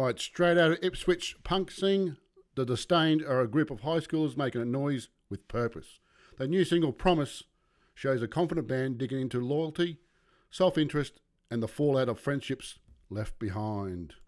Right, straight out of Ipswich punk scene, The Disdained are a group of high schoolers making a noise with purpose. Their new single, Promise, shows a confident band digging into loyalty, self-interest, and the fallout of friendships left behind.